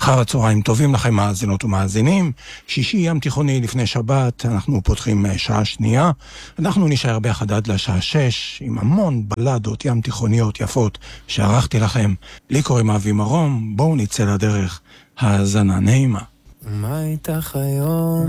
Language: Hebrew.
אחר הצהריים טובים לכם מאזינות ומאזינים. שישי ים תיכוני לפני שבת, אנחנו פותחים שעה שנייה. אנחנו נשאר ביחד עד לשעה 6 עם המון בלדות ים תיכוניות יפות שערכתי לכם. לי קוראים אבי מרום, בואו נצא לדרך. האזנה נעימה. מה איתך היום?